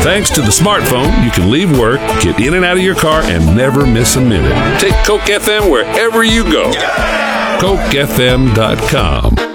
Thanks to the smartphone, you can leave work, get in and out of your car, and never miss a minute. Take Coke FM wherever you go. CokeFM.com.